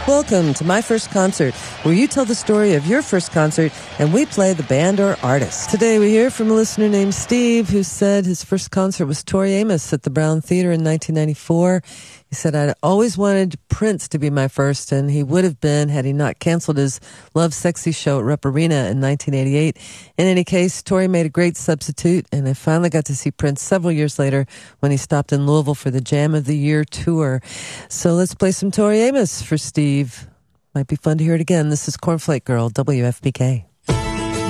Welcome to My First Concert, where you tell the story of your first concert and we play the band or artist. Today we hear from a listener named Steve who said his first concert was Tori Amos at the Brown Theater in 1994. He said, I'd always wanted Prince to be my first, and he would have been had he not canceled his Love Sexy show at Rupp Arena in 1988. In any case, Tori made a great substitute, and I finally got to see Prince several years later when he stopped in Louisville for the Jam of the Year tour. So let's play some Tori Amos for Steve. Might be fun to hear it again. This is Cornflake Girl, WFPK.